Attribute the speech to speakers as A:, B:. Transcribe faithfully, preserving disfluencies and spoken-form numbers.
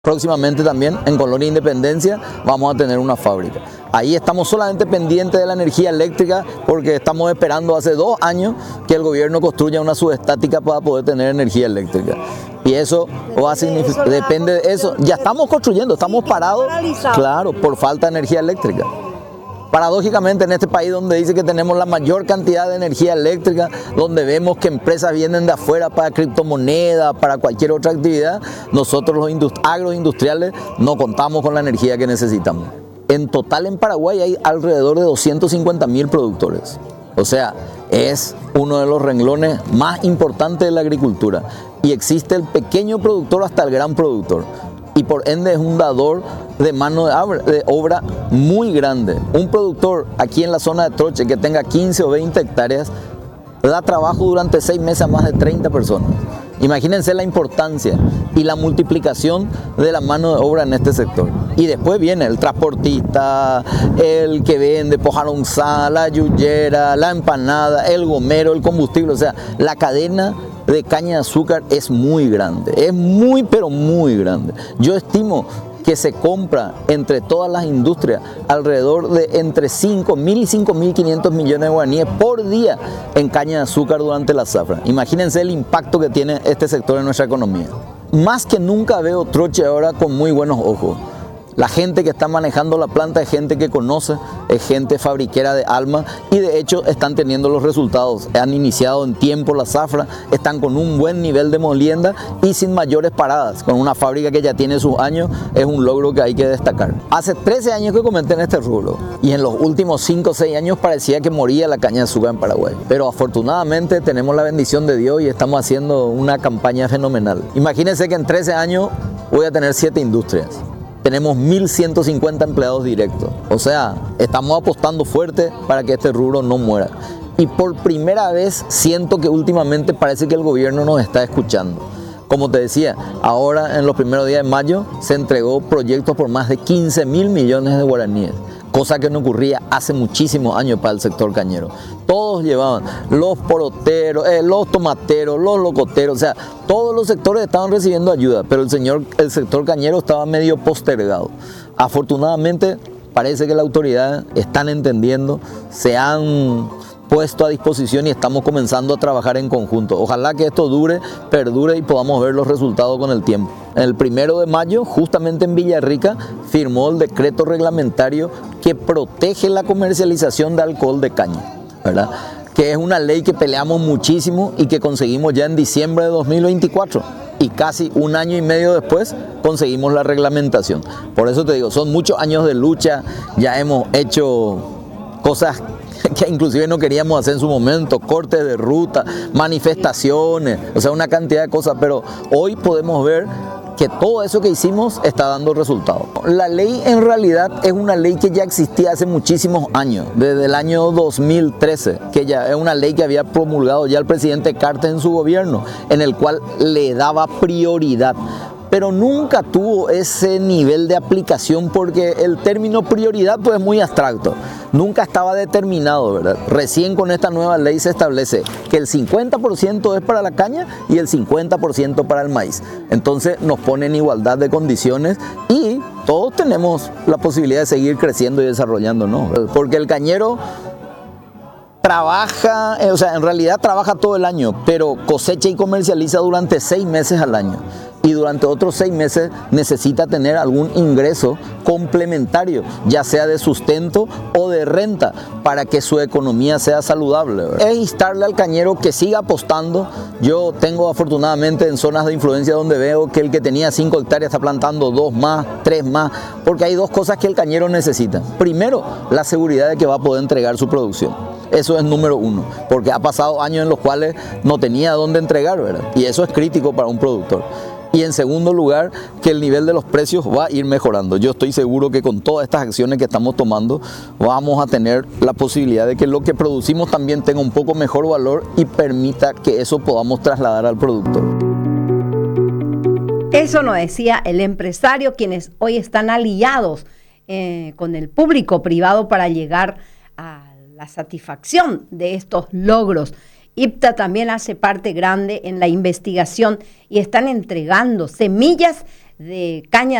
A: Próximamente también en Colonia Independencia vamos a tener una fábrica. Ahí estamos solamente pendientes de la energía eléctrica porque estamos esperando hace dos años que el gobierno construya una subestática para poder tener energía eléctrica. Y eso va a significar, depende de eso. Ya estamos construyendo, estamos parados, claro, por falta de energía eléctrica. Paradójicamente, en este país donde dice que tenemos la mayor cantidad de energía eléctrica, donde vemos que empresas vienen de afuera para criptomonedas, para cualquier otra actividad, nosotros los agroindustriales no contamos con la energía que necesitamos. En total en Paraguay hay alrededor de doscientos cincuenta mil productores. O sea, es uno de los renglones más importantes de la agricultura. Y existe el pequeño productor hasta el gran productor. Y por ende es un dador de mano de obra muy grande. Un productor aquí en la zona de Troche que tenga quince o veinte hectáreas da trabajo durante seis meses a más de treinta personas. Imagínense la importancia y la multiplicación de la mano de obra en este sector. Y después viene el transportista, el que vende pojaronzá, la yuyera, la empanada, el gomero, el combustible. O sea, la cadena de caña de azúcar es muy grande, es muy pero muy grande. Yo estimo que se compra entre todas las industrias alrededor de entre cinco mil y cinco mil quinientos millones de guaraníes por día en caña de azúcar durante la zafra. Imagínense el impacto que tiene este sector en nuestra economía. Más que nunca veo Troche ahora con muy buenos ojos. La gente que está manejando la planta es gente que conoce, es gente fabriquera de alma y de hecho están teniendo los resultados. Han iniciado en tiempo la zafra, están con un buen nivel de molienda y sin mayores paradas. Con una fábrica que ya tiene sus años, es un logro que hay que destacar. Hace trece años que comenté en este rubro y en los últimos cinco o seis años parecía que moría la caña de azúcar en Paraguay. Pero afortunadamente tenemos la bendición de Dios y estamos haciendo una campaña fenomenal. Imagínense que en trece años voy a tener siete industrias. Tenemos mil ciento cincuenta empleados directos. O sea, estamos apostando fuerte para que este rubro no muera. Y por primera vez siento que últimamente parece que el gobierno nos está escuchando. Como te decía, ahora en los primeros días de mayo se entregó proyectos por más de quince mil millones de guaraníes. Cosa que no ocurría hace muchísimos años para el sector cañero. Todos llevaban, los poroteros, eh, los tomateros, los locoteros, o sea, todos los sectores estaban recibiendo ayuda, pero el, señor, el sector cañero estaba medio postergado. Afortunadamente, parece que las autoridades están entendiendo, se han puesto a disposición y estamos comenzando a trabajar en conjunto. Ojalá que esto dure, perdure y podamos ver los resultados con el tiempo. El primero de mayo, justamente en Villarrica, firmó el decreto reglamentario que protege la comercialización de alcohol de caña, ¿verdad? Que es una ley que peleamos muchísimo y que conseguimos ya en diciembre de dos mil veinticuatro. Y casi un año y medio después conseguimos la reglamentación. Por eso te digo, son muchos años de lucha, ya hemos hecho cosas que inclusive no queríamos hacer en su momento, cortes de ruta, manifestaciones, o sea, una cantidad de cosas, pero hoy podemos ver que todo eso que hicimos está dando resultados. La ley en realidad es una ley que ya existía hace muchísimos años, desde el año dos mil trece, que ya es una ley que había promulgado ya el presidente Cartes en su gobierno, en el cual le daba prioridad. Pero nunca tuvo ese nivel de aplicación porque el término prioridad pues es muy abstracto, nunca estaba determinado, ¿verdad? Recién con esta nueva ley se establece que el cincuenta por ciento es para la caña y el cincuenta por ciento para el maíz. Entonces nos pone en igualdad de condiciones y todos tenemos la posibilidad de seguir creciendo y desarrollándonos, ¿verdad? Porque el cañero trabaja, o sea, en realidad trabaja todo el año, pero cosecha y comercializa durante seis meses al año. Y durante otros seis meses necesita tener algún ingreso complementario, ya sea de sustento o de renta, para que su economía sea saludable, ¿verdad? Es instarle al cañero que siga apostando. Yo tengo afortunadamente en zonas de influencia donde veo que el que tenía cinco hectáreas está plantando dos más, tres más, porque hay dos cosas que el cañero necesita. Primero, la seguridad de que va a poder entregar su producción. Eso es número uno, porque ha pasado años en los cuales no tenía dónde entregar, ¿verdad? Y eso es crítico para un productor. Y en segundo lugar, que el nivel de los precios va a ir mejorando. Yo estoy seguro que con todas estas acciones que estamos tomando vamos a tener la posibilidad de que lo que producimos también tenga un poco mejor valor y permita que eso podamos trasladar al productor.
B: Eso nos decía el empresario, quienes hoy están aliados eh, con el público privado para llegar a la satisfacción de estos logros. I P T A también hace parte grande en la investigación y están entregando semillas de caña